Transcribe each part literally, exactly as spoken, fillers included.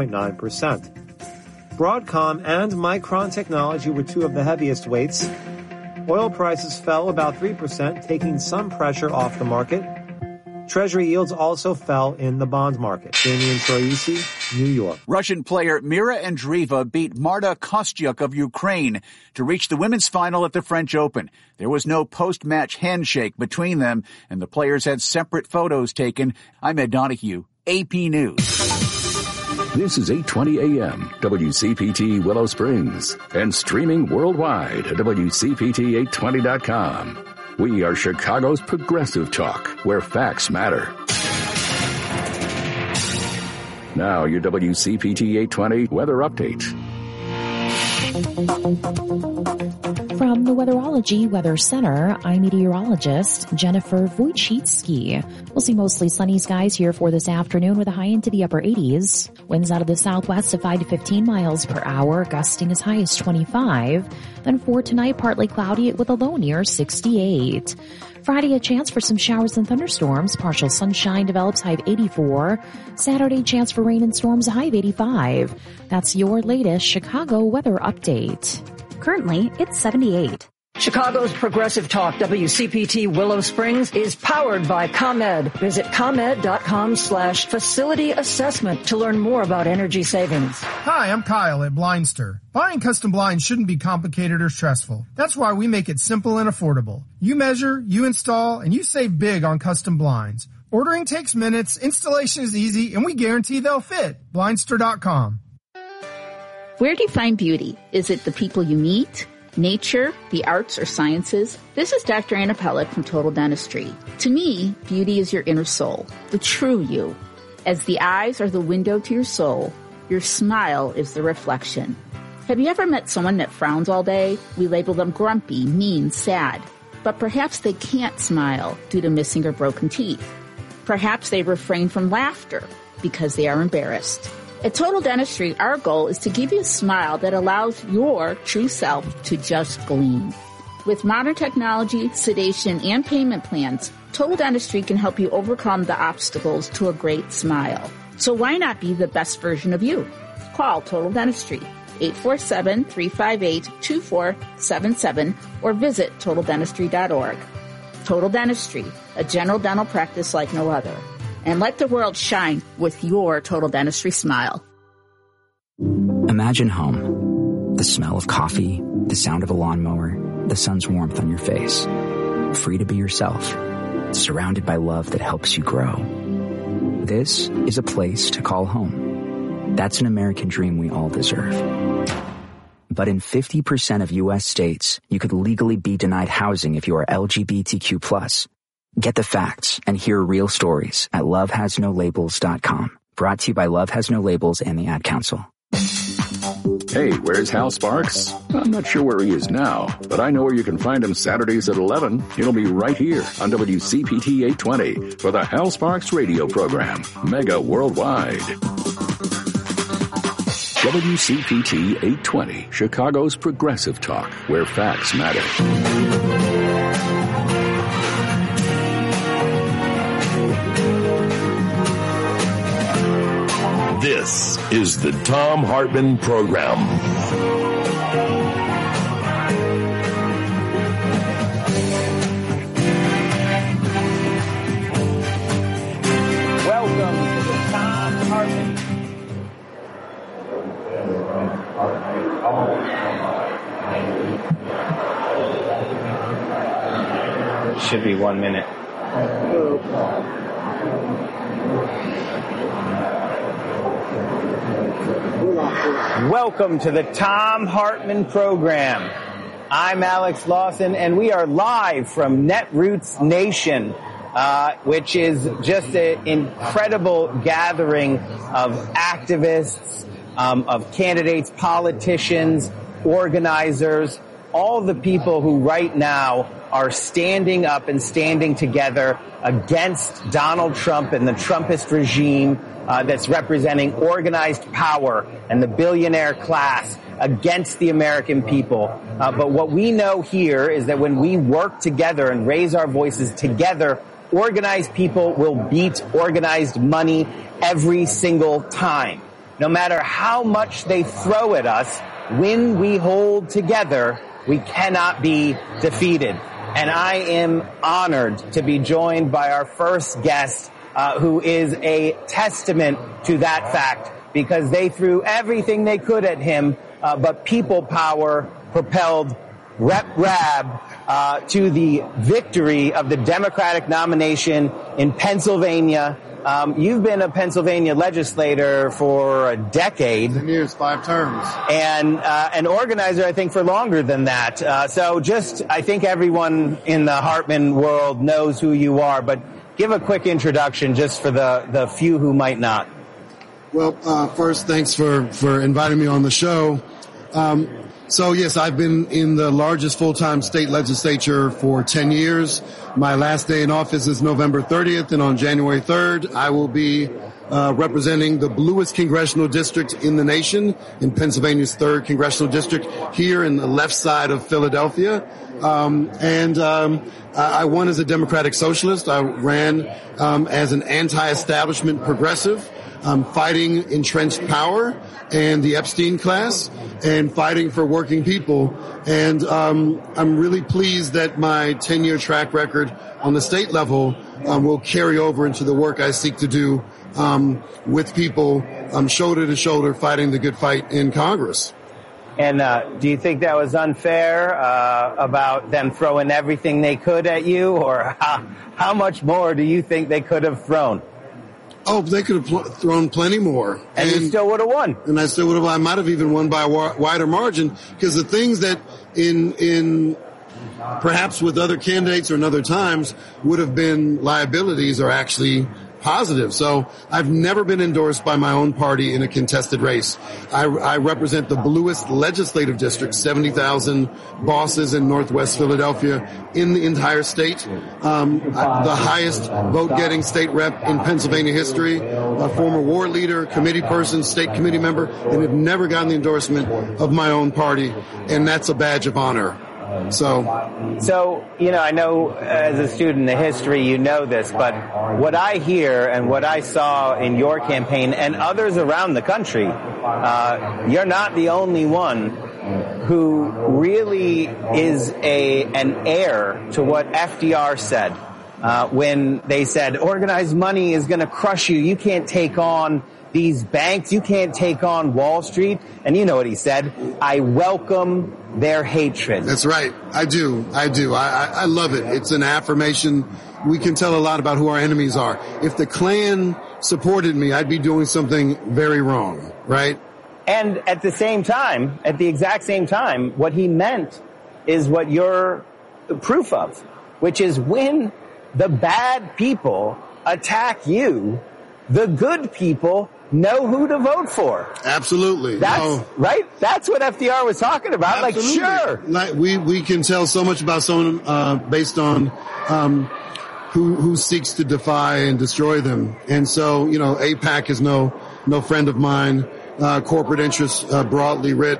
point nine percent. Broadcom and Micron Technology were two of the heaviest weights. Oil prices fell about three percent, taking some pressure off the market. Treasury yields also fell in the bond market. Damian Troisi, New York. Russian player Mira Andreeva beat Marta Kostyuk of Ukraine to reach the women's final at the French Open. There was no post-match handshake between them, and the players had separate photos taken. I'm Ed Donahue, A P News. This is eight twenty A M, W C P T Willow Springs, and streaming worldwide at W C P T eight twenty dot com. We are Chicago's progressive talk, where facts matter. Now, your W C P T eight twenty weather update. From the Weatherology Weather Center, I'm meteorologist Jennifer Wojcicki. We'll see mostly sunny skies here for this afternoon with a high into the upper eighties. Winds out of the southwest of five to fifteen miles per hour, gusting as high as twenty-five. Then for tonight, partly cloudy with a low near sixty-eight. Friday, a chance for some showers and thunderstorms. Partial sunshine develops, high of eighty-four. Saturday, chance for rain and storms, a high of eighty-five. That's your latest Chicago weather update. Currently, it's seventy-eight. Chicago's Progressive Talk, W C P T Willow Springs, is powered by ComEd. Visit ComEd.com slash facility assessment to learn more about energy savings. Hi, I'm Kyle at Blindster. Buying custom blinds shouldn't be complicated or stressful. That's why we make it simple and affordable. You measure, you install, and you save big on custom blinds. Ordering takes minutes, installation is easy, and we guarantee they'll fit. Blindster dot com. Where do you find beauty? Is it the people you meet? Nature, the arts, or sciences? This is Doctor Anna Pellick from Total Dentistry. To me, beauty is your inner soul, the true you. As the eyes are the window to your soul, your smile is the reflection. Have you ever met someone that frowns all day? We label them grumpy, mean, sad. But perhaps they can't smile due to missing or broken teeth. Perhaps they refrain from laughter because they are embarrassed. At Total Dentistry, our goal is to give you a smile that allows your true self to just gleam. With modern technology, sedation, and payment plans, Total Dentistry can help you overcome the obstacles to a great smile. So why not be the best version of you? Call Total Dentistry, eight four seven, three five eight, two four seven seven, or visit total dentistry dot org. Total Dentistry, a general dental practice like no other. And let the world shine with your Total Dentistry smile. Imagine home. The smell of coffee, the sound of a lawnmower, the sun's warmth on your face. Free to be yourself, surrounded by love that helps you grow. This is a place to call home. That's an American dream we all deserve. But in fifty percent of U S states, you could legally be denied housing if you are L G B T Q plus. Get the facts and hear real stories at love has no labels dot com. Brought to you by Love Has No Labels and the Ad Council. Hey, where's Hal Sparks? I'm not sure where he is now, but I know where you can find him Saturdays at eleven. He'll be right here on W C P T eight twenty for the Hal Sparks radio program, Mega Worldwide. W C P T eight twenty, Chicago's progressive talk, where facts matter. This is the Thom Hartmann Program. Welcome to the Thom Hartmann. Should be one minute. Welcome to the Thom Hartmann Program. I'm Alex Lawson, and we are live from Netroots Nation, uh, which is just an incredible gathering of activists, um, of candidates, politicians, organizers, all the people who right now are standing up and standing together against Donald Trump and the Trumpist regime uh, that's representing organized power and the billionaire class against the American people. Uh, but what we know here is that when we work together and raise our voices together, organized people will beat organized money every single time. no matter how much they throw at us, when we hold together, we cannot be defeated. And I am honored to be joined by our first guest, uh, who is a testament to that fact, because they threw everything they could at him, uh, but people power propelled Rep Rabb uh, to the victory of the Democratic nomination in Pennsylvania. Um, you've been a Pennsylvania legislator for a decade. Ten years, five terms. And uh, an organizer, I think, for longer than that. Uh, so just, I think everyone in the Hartman world knows who you are, but give a quick introduction just for the, the few who might not. Well, uh, first, thanks for, for inviting me on the show. Um, so, yes, I've been in the largest full-time state legislature for ten years. My last day in office is November thirtieth, and on January third, I will be uh, representing the bluest congressional district in the nation, in Pennsylvania's third congressional district, here in the left side of Philadelphia. Um, and um, I won as a Democratic Socialist. I ran um, as an anti-establishment progressive, um, fighting entrenched power and the Epstein class, and fighting for working people. And um, I'm really pleased that my ten-year track record on the state level um, will carry over into the work I seek to do um, with people um, shoulder to shoulder fighting the good fight in Congress. And uh, do you think that was unfair uh, about them throwing everything they could at you, or how, how much more do you think they could have thrown? Oh, they could have pl- thrown plenty more. And, and you still would have won. And I still would have, I might have even won by a wa- wider margin, because the things that in, in, perhaps with other candidates or in other times would have been liabilities are actually positive. So I've never been endorsed by my own party in a contested race. I, I represent the bluest legislative district, seventy thousand bosses in Northwest Philadelphia in the entire state. Um, I, the highest vote-getting state rep in Pennsylvania history, a former war leader, committee person, state committee member, and have never gotten the endorsement of my own party. And that's a badge of honor. So, so, you know, I know as a student of history, you know this, but what I hear and what I saw in your campaign and others around the country, uh, you're not the only one who really is a, an heir to what F D R said, uh, when they said organized money is going to crush you. You can't take on these banks. You can't take on Wall Street. And you know what he said? I welcome their hatred. That's right. I do. I do. I, I, I love it. It's an affirmation. We can tell a lot about who our enemies are. If the Klan supported me, I'd be doing something very wrong, right? And at the same time, at the exact same time, what he meant is what you're the proof of, which is when the bad people attack you, the good people know who to vote for. Absolutely. That's no. right. That's what F D R was talking about. Absolutely. Like, sure. Like we, we can tell so much about someone, uh, based on, um, who, who seeks to defy and destroy them. And so, you know, AIPAC is no, no friend of mine, uh, corporate interests, uh, broadly writ,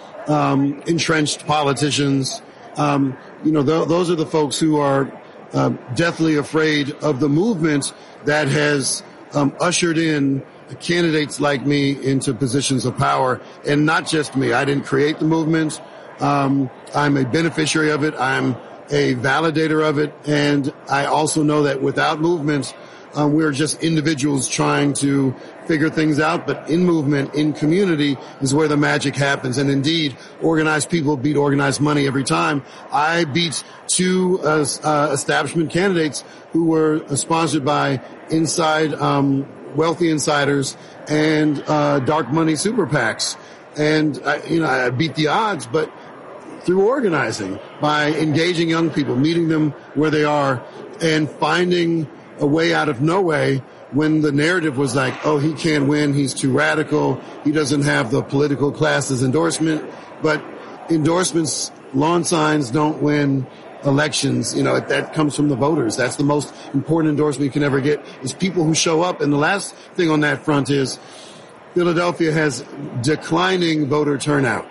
um, entrenched politicians. Um, you know, th- those are the folks who are, uh, deathly afraid of the movement that has, um, ushered in candidates like me into positions of power, and not just me. I didn't create the movement. Um, I'm a beneficiary of it. I'm a validator of it. And I also know that without movement, um, we're just individuals trying to figure things out. But in movement, in community is where the magic happens. And indeed, organized people beat organized money every time. I beat two uh, uh, establishment candidates who were uh, sponsored by inside, um, wealthy insiders and uh dark money super PACs. And I, you know, I beat the odds, but through organizing, by engaging young people, meeting them where they are, and finding a way out of no way when the narrative was like, oh, he can't win, he's too radical, he doesn't have the political class's endorsement. But endorsements, lawn signs don't win elections. You know, that comes from the voters. That's the most important endorsement you can ever get, is people who show up. And the last thing on that front is Philadelphia has declining voter turnout.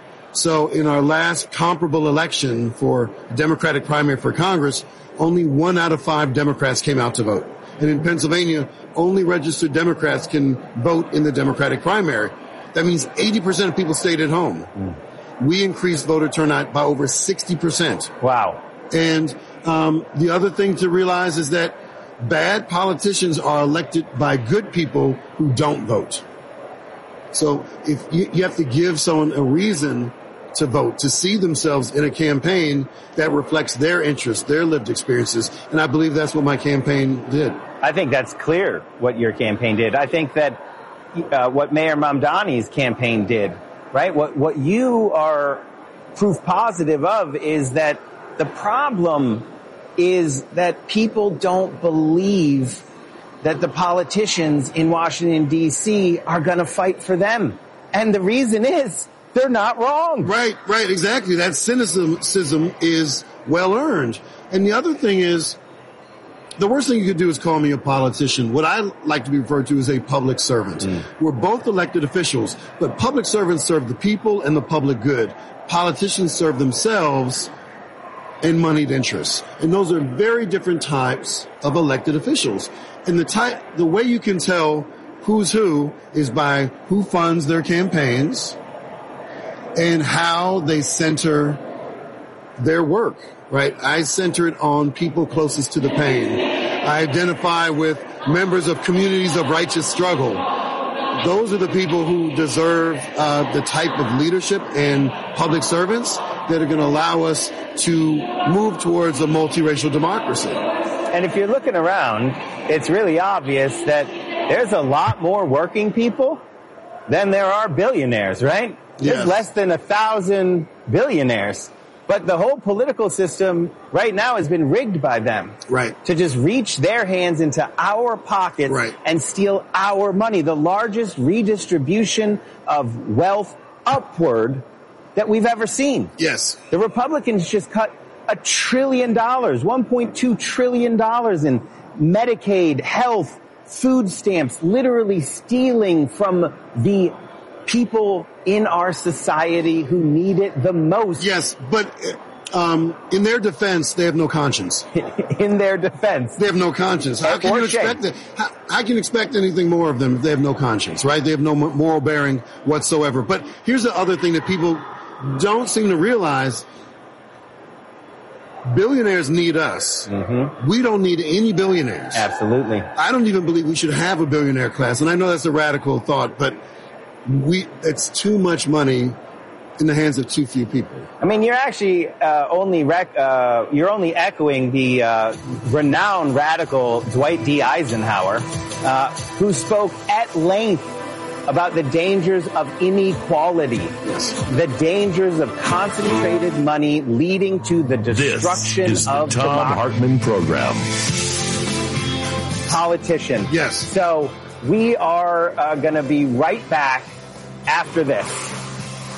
So in our last comparable election for Democratic primary for Congress, only one out of five Democrats came out to vote. And in Pennsylvania, only registered Democrats can vote in the Democratic primary. That means eighty percent of people stayed at home. Mm. We increased voter turnout by over sixty percent. Wow. And um, the other thing to realize is that bad politicians are elected by good people who don't vote. So if you, you have to give someone a reason to vote, to see themselves in a campaign that reflects their interests, their lived experiences. And I believe that's what my campaign did. I think that's clear what your campaign did. I think that uh, what Mayor Mamdani's campaign did, right? What, what you are proof positive of is that the problem is that people don't believe that the politicians in Washington, D C are going to fight for them. And the reason is they're not wrong. Right, right, exactly. That cynicism is well earned. And the other thing is, the worst thing you could do is call me a politician. What I like to be referred to as a public servant. Mm. We're both elected officials, but public servants serve the people and the public good. Politicians serve themselves and moneyed interests. And those are very different types of elected officials. And the type, the way you can tell who's who is by who funds their campaigns and how they center their work, right? I center it on people closest to the pain. I identify with members of communities of righteous struggle. Those are the people who deserve uh, the type of leadership and public servants that are going to allow us to move towards a multiracial democracy. And if you're looking around, it's really obvious that there's a lot more working people than there are billionaires, right? Yes. There's less than a thousand billionaires. But the whole political system right now has been rigged by them. Right. To just reach their hands into our pockets right. and steal our money. The largest redistribution of wealth upward that we've ever seen. Yes. The Republicans just cut a trillion dollars, one point two trillion dollars in Medicaid, health, food stamps, literally stealing from the people in our society who need it the most. Yes, but um, in their defense, they have no conscience. In their defense. They have no conscience. How can you expect that? How, how can you expect anything more of them if they have no conscience, right? They have no moral bearing whatsoever. But here's the other thing that people don't seem to realize. Billionaires need us. Mm-hmm. We don't need any billionaires. Absolutely. I don't even believe we should have a billionaire class. And I know that's a radical thought, but we, it's too much money in the hands of too few people. I mean, you're actually uh, only rec- uh, you're only echoing the uh, renowned radical Dwight D. Eisenhower, uh, who spoke at length about the dangers of inequality, yes. the dangers of concentrated money leading to the destruction this is of the Tom democracy. Hartman Program. Politician. Yes. So we are uh, going to be right back after this.